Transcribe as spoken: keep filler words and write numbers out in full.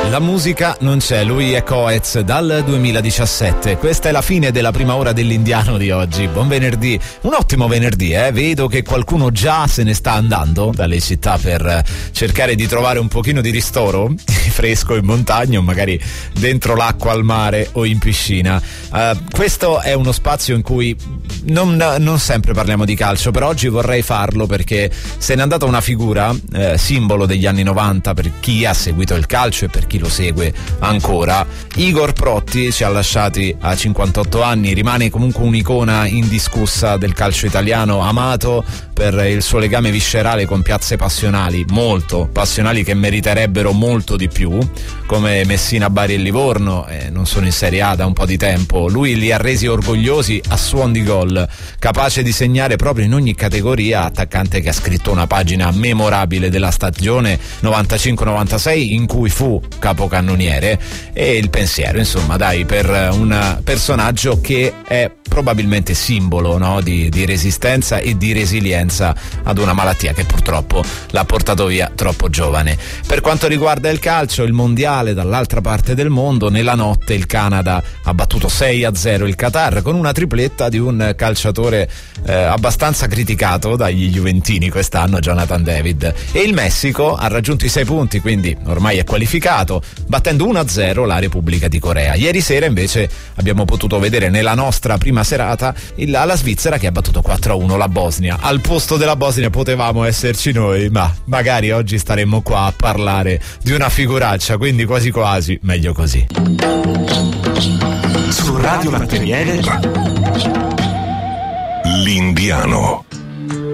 La musica non c'è, lui è Coez dal duemiladiciassette. Questa è la fine della prima ora dell'Indiano di oggi. Buon venerdì, un ottimo venerdì, eh? Vedo che qualcuno già se ne sta andando dalle città per cercare di trovare un pochino di ristoro, fresco in montagna o magari dentro l'acqua al mare o in piscina. Uh, questo è uno spazio in cui non, non sempre parliamo di calcio, però oggi vorrei farlo perché se n'è andata una figura, eh, simbolo degli anni novanta per chi ha seguito il calcio e per chi lo segue ancora. Igor Protti ci ha lasciati a cinquantotto anni, rimane comunque un'icona indiscussa del calcio italiano, amato per il suo legame viscerale con piazze passionali, molto passionali, che meriterebbero molto di più, come Messina, Bari e Livorno, eh, non sono in Serie A da un po' di tempo. Lui li ha resi orgogliosi a suon di gol, capace di segnare proprio in ogni categoria, attaccante che ha scritto una pagina memorabile della stagione novantacinque novantasei in cui fu capocannoniere, e il pensiero, insomma, dai, per un personaggio che è probabilmente simbolo, no? di, di resistenza e di resilienza ad una malattia che purtroppo l'ha portato via troppo giovane. Per quanto riguarda il calcio, il mondiale dall'altra parte del mondo, nella notte il Canada ha battuto sei a zero il Qatar con una tripletta di un calciatore eh, abbastanza criticato dagli juventini quest'anno, Jonathan David, e il Messico ha raggiunto i sei punti, quindi ormai è qualificato, battendo uno a zero la Repubblica di Corea. Ieri sera invece abbiamo potuto vedere nella nostra prima serata il, la Svizzera che ha battuto quattro a uno la Bosnia. Al posto della Bosnia potevamo esserci noi, ma magari oggi staremmo qua a parlare di una figuraccia, quindi quasi quasi meglio così. Su Radio Latteniere, l'Indiano.